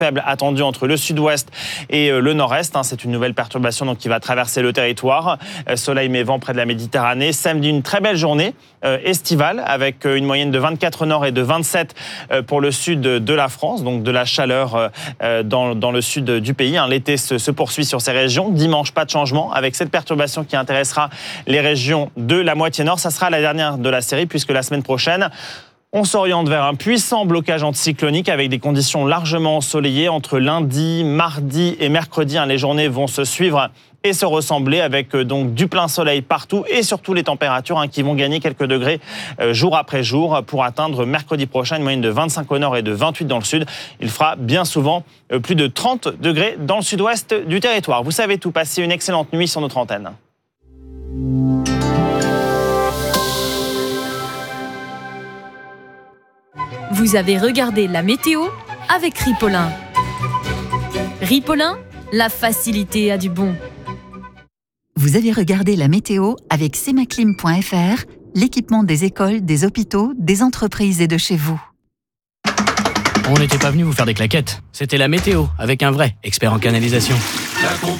faible attendu entre le sud-ouest et le nord-est. C'est une nouvelle perturbation donc, qui va traverser le territoire. Soleil mais vent près de la Méditerranée. Samedi, une très belle journée estivale avec une moyenne de 24 au nord et de 27 pour le sud de la France. Donc de la chaleur dans le sud du pays. L'été se poursuit sur ces régions. Dimanche, pas de changement avec cette perturbation qui intéressera les régions de la moitié nord. Ça sera la dernière de la série puisque la semaine prochaine, on s'oriente vers un puissant blocage anticyclonique avec des conditions largement ensoleillées entre lundi, mardi et mercredi. Les journées vont se suivre et se ressembler avec donc du plein soleil partout et surtout les températures qui vont gagner quelques degrés jour après jour pour atteindre mercredi prochain une moyenne de 25 au nord et de 28 dans le sud. Il fera bien souvent plus de 30 degrés dans le sud-ouest du territoire. Vous savez tout, passez une excellente nuit sur notre antenne. Vous avez regardé la météo avec Ripollin. Ripollin, la facilité a du bon. Vous avez regardé la météo avec Semaclim.fr, l'équipement des écoles, des hôpitaux, des entreprises et de chez vous. On n'était pas venu vous faire des claquettes. C'était la météo avec un vrai expert en canalisation. La